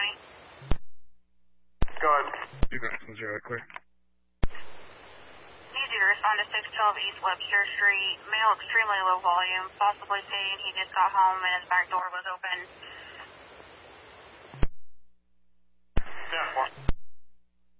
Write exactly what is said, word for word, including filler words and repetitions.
County. Go ahead. You got it, zero, clear. Need you to respond to six twelve East Webster Street. Male extremely low volume, possibly stating he just got home and his back door was open.